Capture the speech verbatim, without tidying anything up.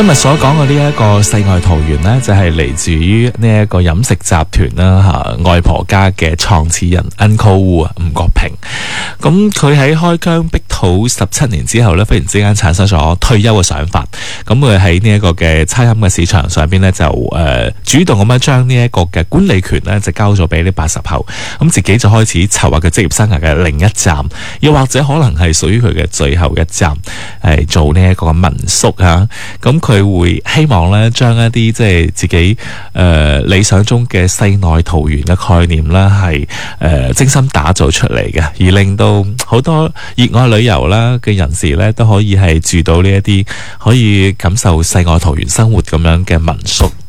今日所講嘅呢一個世外桃源呢，就係、是、嚟自於呢一個飲食集團啦吓，外婆家嘅創始人 Uncle Wu 啊，吳國平。咁佢喺開疆闢土十七年之後呢，忽然之間產生咗退休嘅想法。咁佢喺呢一個嘅餐飲嘅市場上邊呢，就誒、呃、主動咁樣將呢一個嘅管理權呢，就交咗俾呢八十後。咁自己就開始籌劃佢職業生涯嘅另一站，又或者可能係屬於佢嘅最後一站，係做呢一個民宿啊。咁佢會希望咧，將一啲即係自己誒、呃、理想中嘅世外桃源嘅概念啦，係誒、呃、精心打造出嚟嘅，而令到好多熱愛旅遊啦嘅人士咧，都可以係住到呢一啲可以感受世外桃源生活咁樣嘅民宿。